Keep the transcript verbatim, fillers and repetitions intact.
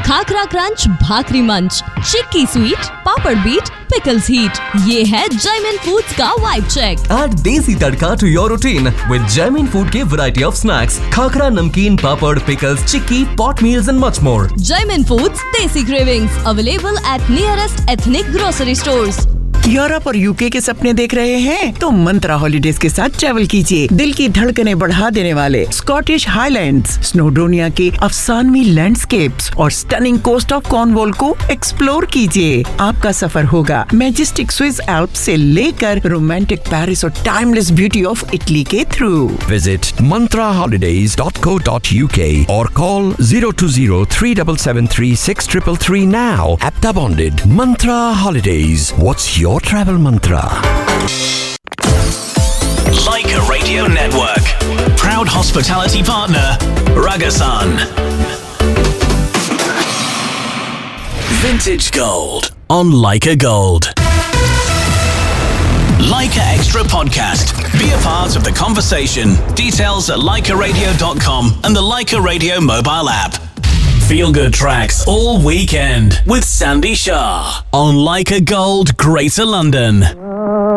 Khakhra crunch, भाकरी मंच, चिक्की sweet, पापड़ beat, pickles heat. ये है जयमीन फूड्स का वाइब चेक। Add देसी तड़का to your routine with Jaimin Food के variety of snacks, खाकरा, नमकीन, पापड़, pickles, chikki, pot meals and much more. Jaimin Foods Desi Cravings available at nearest ethnic grocery stores. Europe और UK के सपने देख रहे हैं तो मंत्रा हॉलिडेज के साथ ट्रैवल कीजिए। दिल की धड़कनें बढ़ा देने वाले स्कॉटिश हाईलैंड्स, स्नोडोनिया के अफसानवी लैंडस्केप्स और स्टनिंग कोस्ट ऑफ कॉर्नवॉल को एक्सप्लोर कीजिए। आपका सफर होगा मैजेस्टिक स्विस एल्प्स से लेकर रोमांटिक पेरिस और टाइमलेस ब्यूटी ऑफ इटली के through. Visit mantra holidays dot co dot u k or call zero two zero three seven seven three six three three three now. Apta bonded. Mantra Holidays. What's your travel mantra? Leica Radio Network. Proud hospitality partner, Ragasan. Vintage Gold on Leica Gold. Leica Extra Podcast. Be a part of the conversation. Details at leica radio dot com and the Leica Radio mobile app. Feel good tracks all weekend with Sandy Shah on Leica Gold, Greater London.